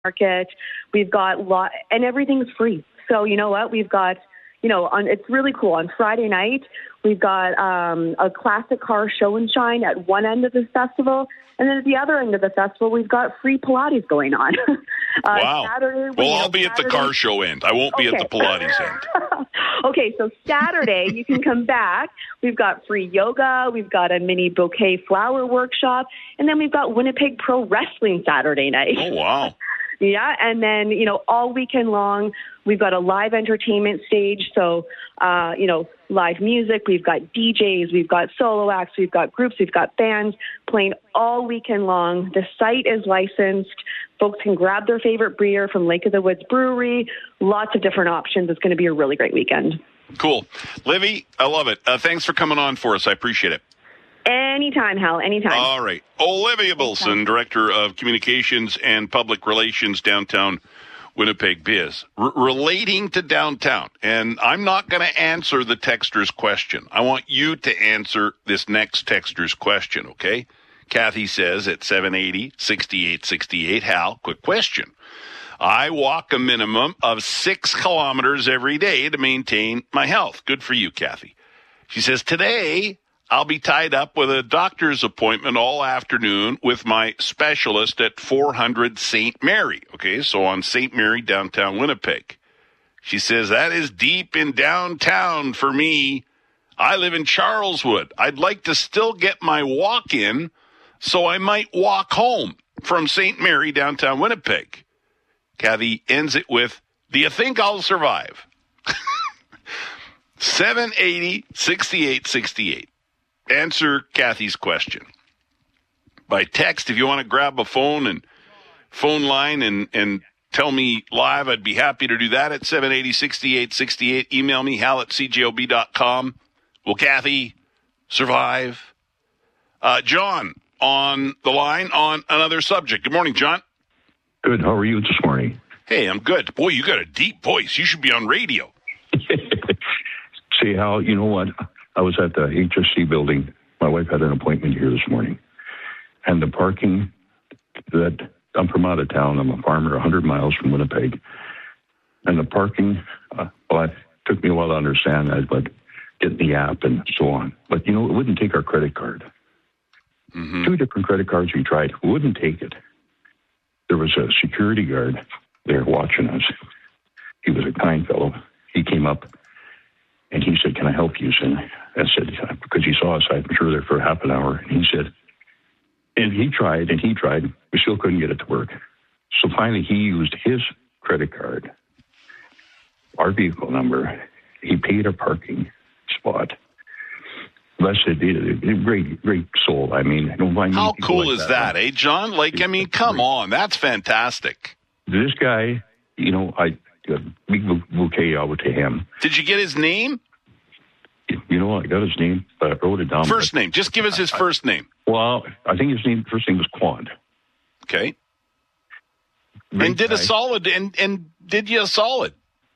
market. We've got and everything's free. So you know what? We've got, it's really cool. On Friday night, we've got a classic car show and shine at one end of the festival. And then at the other end of the festival, we've got free Pilates going on. Wow. Saturday, well, I'll be at the car show end. I won't be at the Pilates end. Okay, so Saturday, you can come back. We've got free yoga. We've got a mini bouquet flower workshop. And then we've got Winnipeg Pro Wrestling Saturday night. Oh, wow. Yeah, and then, all weekend long, we've got a live entertainment stage. So, live music, we've got DJs, we've got solo acts, we've got groups, we've got bands playing all weekend long. The site is licensed. Folks can grab their favorite beer from Lake of the Woods Brewery. Lots of different options. It's going to be a really great weekend. Cool. Livy, I love it. Thanks for coming on for us. I appreciate it. Anytime, Hal, anytime. All right. Olivia Bilson, Director of Communications and Public Relations, Downtown Winnipeg Biz. Relating to downtown, and I'm not going to answer the texter's question. I want you to answer this next texter's question, okay? Kathy says at 780-6868, Hal, quick question. I walk a minimum of 6 kilometers every day to maintain my health. Good for you, Kathy. She says, today I'll be tied up with a doctor's appointment all afternoon with my specialist at 400 St. Mary. Okay, so on St. Mary, downtown Winnipeg. She says, that is deep in downtown for me. I live in Charleswood. I'd like to still get my walk in, so I might walk home from St. Mary, downtown Winnipeg. Kathy ends it with, do you think I'll survive? 780-6868. Answer Kathy's question by text. If you want to grab a phone line and tell me live, I'd be happy to do that at 780-6868. Email me, hal@cjob.com. Will Kathy survive? John on the line on another subject. Good morning, John. Good. How are you this morning? Hey, I'm good. Boy, you got a deep voice. You should be on radio. See, Hal, you know what? I was at the HSC building. My wife had an appointment here this morning. And the parking I'm from out of town. I'm a farmer 100 miles from Winnipeg. And the parking, it took me a while to understand that, but getting the app and so on. But, it wouldn't take our credit card. Mm-hmm. 2 different credit cards we tried. Wouldn't take it. There was a security guard there watching us. He was a kind fellow. He came up and he said, can I help you? And I said, because he saw us, I'm sure there for half an hour. And he said, and he tried, we still couldn't get it to work. So finally he used his credit card, our vehicle number. He paid a parking spot. Blessed, great soul. I mean, how cool is that, eh, John? Come on, that's fantastic. This guy, I big bouquet out to him. Did you get his name? I got his name, but I wrote it down. First name. Just give us his first name. Well, I think his first name was Quant. Okay. And did a solid, and did you a solid?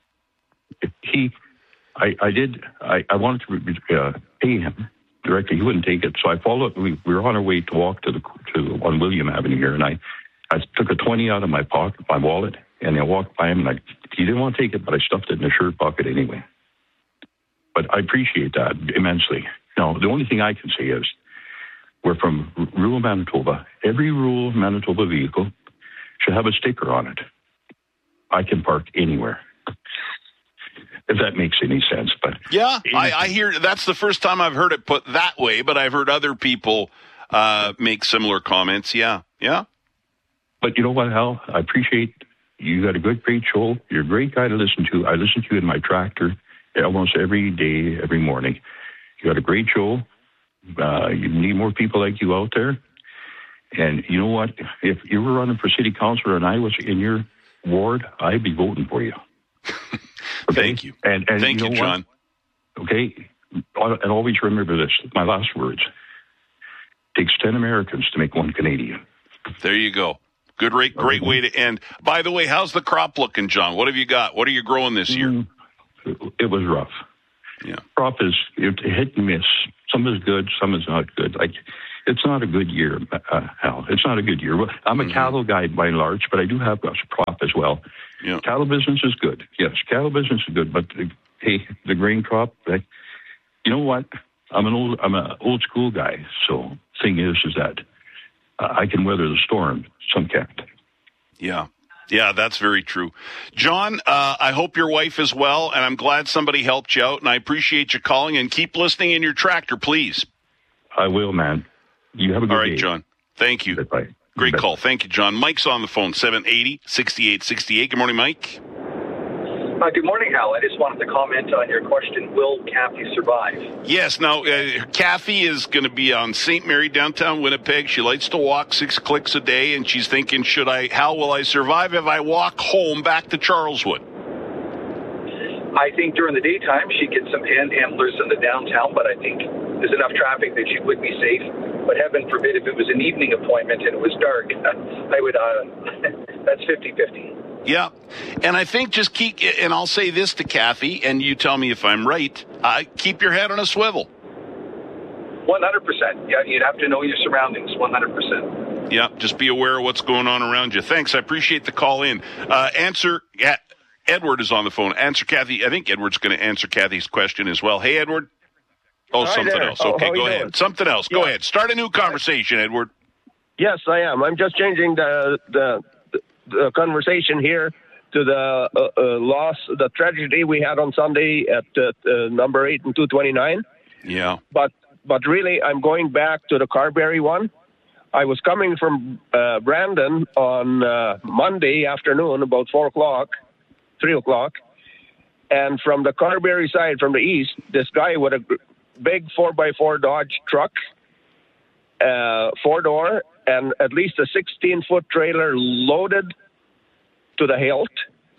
I did. I wanted to pay him directly. He wouldn't take it, so I followed. We were on our way to walk to on William Avenue here, and I took a 20 out of my pocket, my wallet, and I walked by him, and he didn't want to take it, but I stuffed it in his shirt pocket anyway. But I appreciate that immensely. Now, the only thing I can say is we're from rural Manitoba. Every rural Manitoba vehicle should have a sticker on it. I can park anywhere. If that makes any sense. But yeah, I hear that's the first time I've heard it put that way, but I've heard other people make similar comments. Yeah. But you know what, Hal? I appreciate you got a great show. You're a great guy to listen to. I listen to you in my tractor almost every day, every morning. You got a great show. You need more people like you out there. And you know what? If you were running for city councilor and I was in your ward, I'd be voting for you. Okay? Thank you. And thank you, John. What? Okay. And always remember this, my last words. It takes 10 Americans to make one Canadian. There you go. Great way to end. By the way, how's the crop looking, John? What have you got? What are you growing this year? It was rough. Yeah. Crop is hit and miss. Some is good, some is not good. Like it's not a good year, Hal. It's not a good year. I'm a cattle guy by and large, but I do have a crop as well. Yeah. Cattle business is good. Yes, cattle business is good, but the grain crop, you know what? I'm an old school guy. So thing is that I can weather the storm. Some can't. Yeah. Yeah, that's very true. John, I hope your wife is well, and I'm glad somebody helped you out, and I appreciate you calling, and keep listening in your tractor, please. I will, man. You have a good day. All right, John. Thank you. Bye. Great call. Thank you, John. Mike's on the phone, 780-6868. Good morning, Mike. Good morning, Hal. I just wanted to comment on your question, will Kathy survive? Yes. Now, Kathy is going to be on St. Mary, downtown Winnipeg. She likes to walk 6 clicks a day, and she's thinking, how will I survive if I walk home back to Charleswood? I think during the daytime she'd get some panhandlers in the downtown, but I think there's enough traffic that she would be safe. But heaven forbid if it was an evening appointment and it was dark, I would, that's 50-50. Yeah, and I think just keep, and I'll say this to Kathy, and you tell me if I'm right, keep your head on a swivel. 100%. Yeah, you'd have to know your surroundings, 100%. Yeah, just be aware of what's going on around you. Thanks, I appreciate the call in. Edward is on the phone. Answer Kathy. I think Edward's going to answer Kathy's question as well. Hey, Edward. Oh, Hi something there. else. Okay, go ahead. Something else. Yeah. Go ahead. Start a new conversation, Edward. Yes, I am. I'm just changing the conversation here to the loss, the tragedy we had on Sunday at number 8 and 229. Yeah. But really, I'm going back to the Carberry one. I was coming from Brandon on Monday afternoon, about 3 o'clock, and from the Carberry side, from the east, this guy with a big 4x4 Dodge truck, 4-door, and at least a 16-foot trailer loaded to the hilt.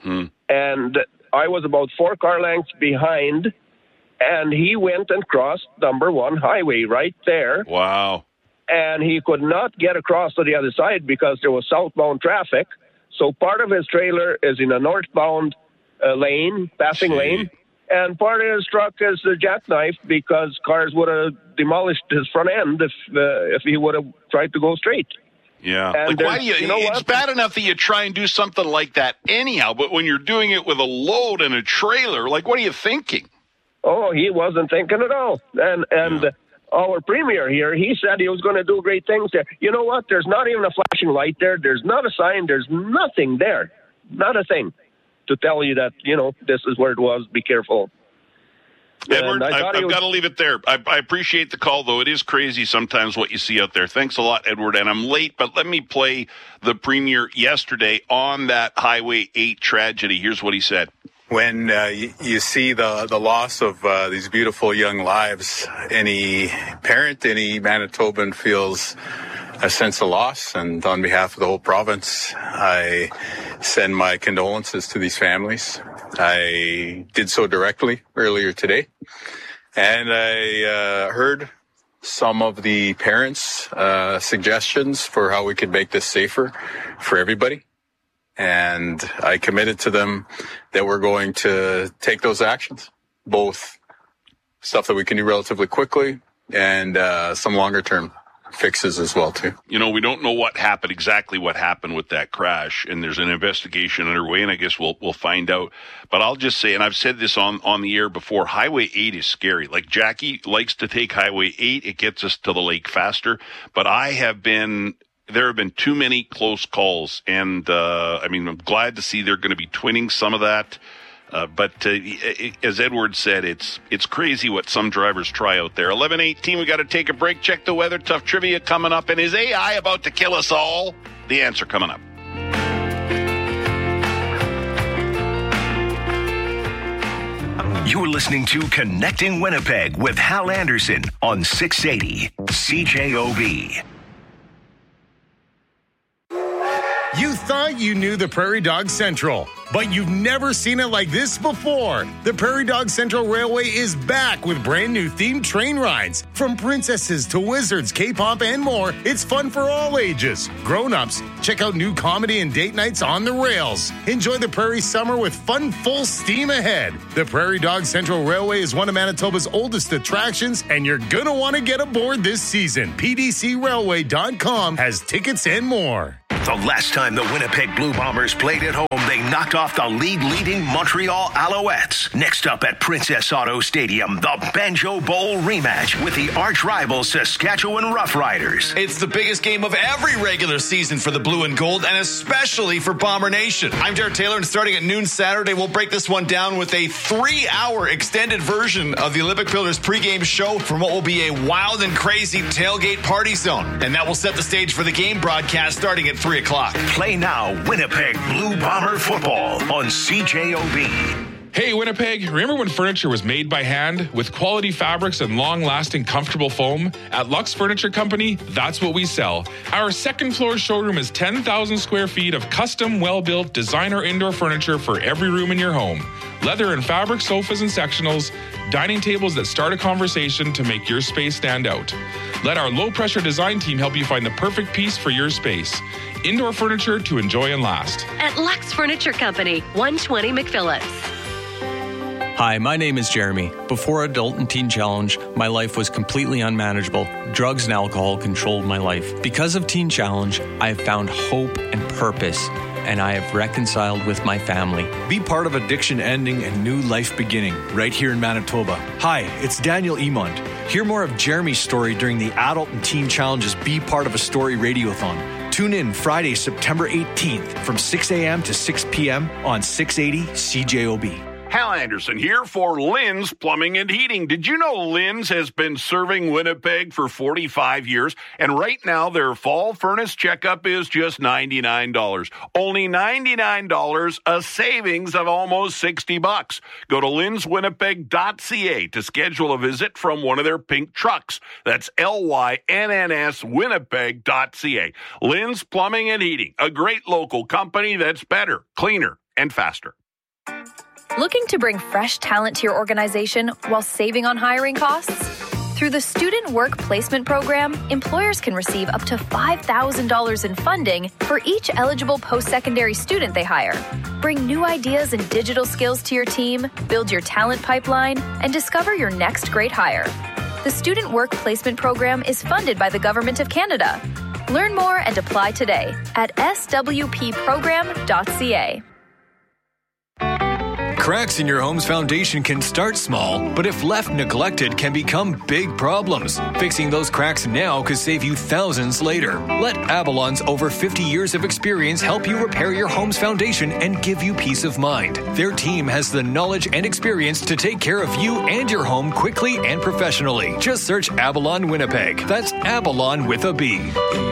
And I was about 4 car lengths behind, and he went and crossed number 1 highway right there. Wow. And he could not get across to the other side because there was southbound traffic. So part of his trailer is in a northbound lane, passing lane, and part of his truck is a jackknife because cars would have demolished his front end if he would have tried to go straight. Yeah. And Like, why do you know it's bad enough that you try and do something like that anyhow, but when you're doing it with a load and a trailer, like, what are you thinking? Oh, he wasn't thinking at all. And our premier here, he said he was going to do great things there. You know what? There's not even a flashing light there. There's not a sign. There's nothing there. Not a thing to tell you that, this is where it was. Be careful. Edward, I've got to leave it there. I appreciate the call, though. It is crazy sometimes what you see out there. Thanks a lot, Edward. And I'm late, but let me play the premier yesterday on that Highway 8 tragedy. Here's what he said. When you see the loss of these beautiful young lives, any parent, any Manitoban feels a sense of loss. And on behalf of the whole province, I send my condolences to these families. I did so directly earlier today. And I heard some of the parents' suggestions for how we could make this safer for everybody. And I committed to them that we're going to take those actions, both stuff that we can do relatively quickly and some longer term fixes as well, too. We don't know exactly what happened with that crash, and there's an investigation underway, and I guess we'll find out. But I'll just say, and I've said this on the air before, Highway 8 is scary. Like, Jackie likes to take Highway 8. It gets us to the lake faster. But there have been too many close calls, and I'm glad to see they're going to be twinning some of that. But as Edward said, it's crazy what some drivers try out there. 11:18, we got to take a break. Check the weather. Tough trivia coming up. And is AI about to kill us all? The answer coming up. You're listening to Connecting Winnipeg with Hal Anderson on 680 CJOB. You thought you knew the Prairie Dog Central, but you've never seen it like this before. The Prairie Dog Central Railway is back with brand new themed train rides. From princesses to wizards, K-pop, and more, it's fun for all ages. Grown-ups, check out new comedy and date nights on the rails. Enjoy the Prairie summer with fun full steam ahead. The Prairie Dog Central Railway is one of Manitoba's oldest attractions, and you're gonna want to get aboard this season. PDCRailway.com has tickets and more. The last time the Winnipeg Blue Bombers played at home, they knocked off the league-leading Montreal Alouettes. Next up at Princess Auto Stadium, the Banjo Bowl rematch with the arch-rival Saskatchewan Roughriders. It's the biggest game of every regular season for the Blue and Gold, and especially for Bomber Nation. I'm Jared Taylor, and starting at noon Saturday, we'll break this one down with a 3-hour extended version of the Olympic Pillars pregame show from what will be a wild and crazy tailgate party zone. And that will set the stage for the game broadcast starting at 3 o'clock. Play now Winnipeg Blue Bomber football on CJOB. Hey, Winnipeg, remember when furniture was made by hand with quality fabrics and long-lasting, comfortable foam? At Lux Furniture Company, that's what we sell. Our second-floor showroom is 10,000 square feet of custom, well-built designer indoor furniture for every room in your home. Leather and fabric sofas and sectionals, dining tables that start a conversation to make your space stand out. Let our low-pressure design team help you find the perfect piece for your space. Indoor furniture to enjoy and last. At Lux Furniture Company, 120 McPhillips. Hi, my name is Jeremy. Before Adult and Teen Challenge, my life was completely unmanageable. Drugs and alcohol controlled my life. Because of Teen Challenge, I have found hope and purpose, and I have reconciled with my family. Be part of addiction ending and new life beginning right here in Manitoba. Hi, it's Daniel Emond. Hear more of Jeremy's story during the Adult and Teen Challenge's Be Part of a Story Radiothon. Tune in Friday, September 18th from 6 a.m. to 6 p.m. on 680 CJOB. Hal Anderson here for Lynn's Plumbing and Heating. Did you know Lynn's has been serving Winnipeg for 45 years? And right now, their fall furnace checkup is just $99. Only $99, a savings of almost $60. Go to lynswinnipeg.ca to schedule a visit from one of their pink trucks. That's LYNNS Winnipeg.ca. Lynn's Plumbing and Heating, a great local company that's better, cleaner, and faster. Looking to bring fresh talent to your organization while saving on hiring costs? Through the Student Work Placement Program, employers can receive up to $5,000 in funding for each eligible post-secondary student they hire. Bring new ideas and digital skills to your team, build your talent pipeline, and discover your next great hire. The Student Work Placement Program is funded by the Government of Canada. Learn more and apply today at swpprogram.ca. Cracks in your home's foundation can start small, but if left neglected, can become big problems. Fixing those cracks now could save you thousands later. Let Avalon's over 50 years of experience help you repair your home's foundation and give you peace of mind. Their team has the knowledge and experience to take care of you and your home quickly and professionally. Just search Avalon Winnipeg. That's Avalon with a B.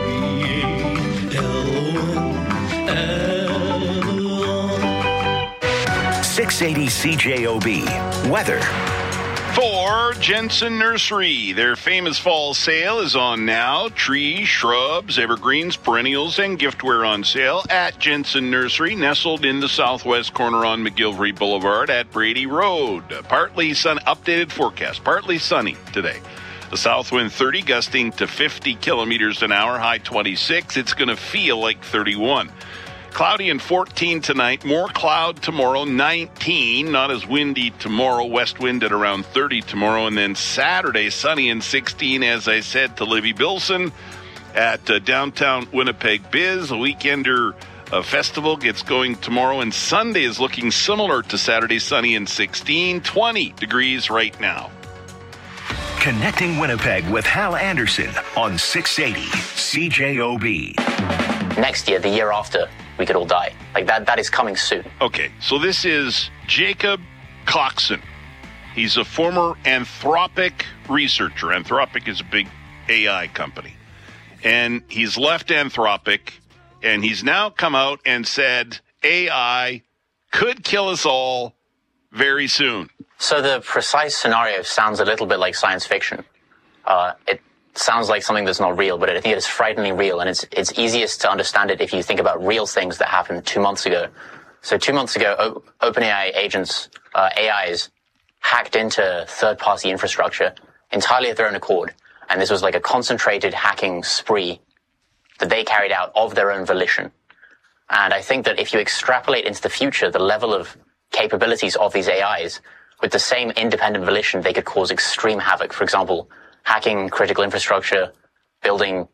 680 CJOB. Weather. For Jensen Nursery, their famous fall sale is on now. Trees, shrubs, evergreens, perennials, and giftware on sale at Jensen Nursery, nestled in the southwest corner on McGillivray Boulevard at Brady Road. Partly updated forecast, partly sunny today. The south wind 30, gusting to 50 kilometers an hour, high 26. It's going to feel like 31. Cloudy and 14 tonight, more cloud tomorrow, 19, not as windy tomorrow, west wind at around 30 tomorrow, and then Saturday, sunny and 16, as I said to Livy Bilson at downtown Winnipeg Biz. A weekender festival gets going tomorrow, and Sunday is looking similar to Saturday, sunny and 16, 20 degrees right now. Connecting Winnipeg with Hal Anderson on 680 CJOB. Next year, the year after, we could all die. Like that is coming soon. Okay, so this is Jacob Coxon. He's a former Anthropic researcher. Anthropic is a big AI company. And he's left Anthropic, and he's now come out and said AI could kill us all very soon. So the precise scenario sounds a little bit like science fiction. sounds like something that's not real, but I think it is frighteningly real, and it's easiest to understand it if you think about real things that happened 2 months ago. So 2 months ago, OpenAI agents, AIs, hacked into third-party infrastructure entirely of their own accord, and this was like a concentrated hacking spree that they carried out of their own volition. And I think that if you extrapolate into the future the level of capabilities of these AIs, with the same independent volition, they could cause extreme havoc. For example, hacking critical infrastructure, building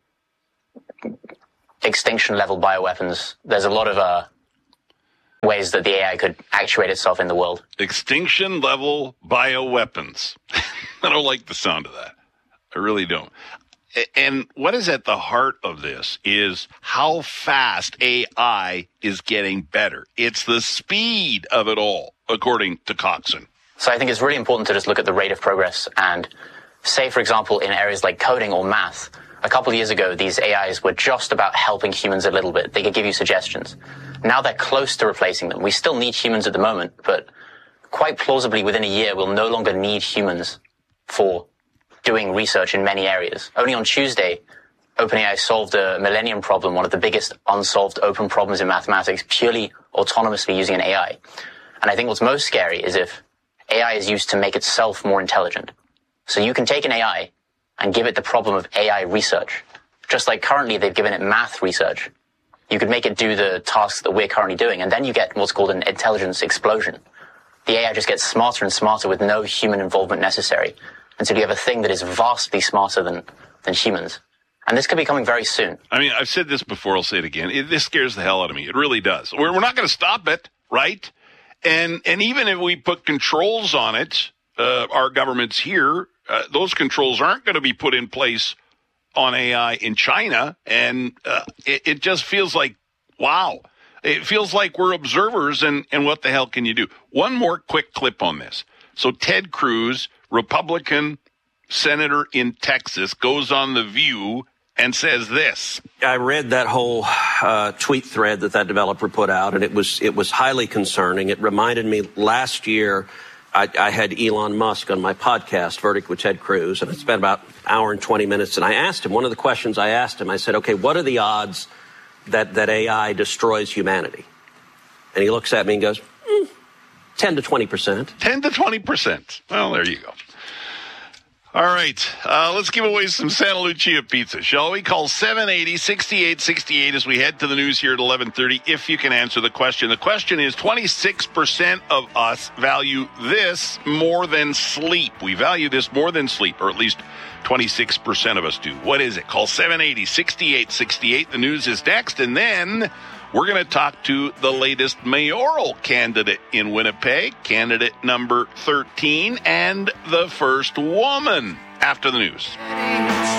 extinction-level bioweapons. There's a lot of ways that the AI could actuate itself in the world. Extinction-level bioweapons. I don't like the sound of that. I really don't. And what is at the heart of this is how fast AI is getting better. It's the speed of it all, according to Coxon. So I think it's really important to just look at the rate of progress and say, for example, in areas like coding or math, a couple of years ago, these AIs were just about helping humans a little bit. They could give you suggestions. Now they're close to replacing them. We still need humans at the moment, but quite plausibly within a year, we'll no longer need humans for doing research in many areas. Only on Tuesday, OpenAI solved a millennium problem, one of the biggest unsolved open problems in mathematics, purely autonomously using an AI. And I think what's most scary is if AI is used to make itself more intelligent. So you can take an AI and give it the problem of AI research. Just like currently they've given it math research. You could make it do the tasks that we're currently doing, and then you get what's called an intelligence explosion. The AI just gets smarter and smarter with no human involvement necessary, until you have a thing that is vastly smarter than humans. And this could be coming very soon. I mean, I've said this before, I'll say it again. This scares the hell out of me. It really does. We're not going to stop it, right? And even if we put controls on it, our governments here, those controls aren't going to be put in place on AI in China. And it just feels like, wow. It feels like we're observers, and what the hell can you do? One more quick clip on this. So Ted Cruz, Republican senator in Texas, goes on The View and says this. I read that whole tweet thread that developer put out, and it was highly concerning. It reminded me last year I had Elon Musk on my podcast, Verdict with Ted Cruz, and I spent about an hour and 20 minutes, and I asked him, one of the questions I asked him, I said, okay, what are the odds that AI destroys humanity? And he looks at me and goes, 10 to 20%. 10 to 20%. Well, there you go. All right. Let's give away some Santa Lucia pizza, shall we? Call 780-6868 as we head to the news here at 11:30, if you can answer the question. The question is, 26% of us value this more than sleep. We value this more than sleep, or at least 26% of us do. What is it? Call 780-6868. The news is next, and then we're going to talk to the latest mayoral candidate in Winnipeg, candidate number 13, and the first woman after the news.